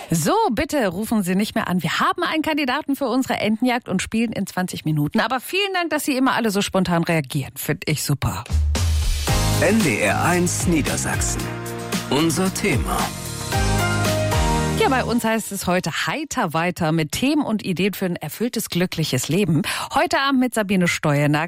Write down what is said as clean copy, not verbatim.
So, bitte rufen Sie nicht mehr an. Wir haben einen Kandidaten für unsere Entenjagd und spielen in 20 Minuten. Aber vielen Dank, dass Sie immer alle so spontan reagieren. Finde ich super. NDR1 Niedersachsen. Unser Thema. Ja, bei uns heißt es heute heiter weiter mit Themen und Ideen für ein erfülltes, glückliches Leben. Heute Abend mit Sabine Steuernack.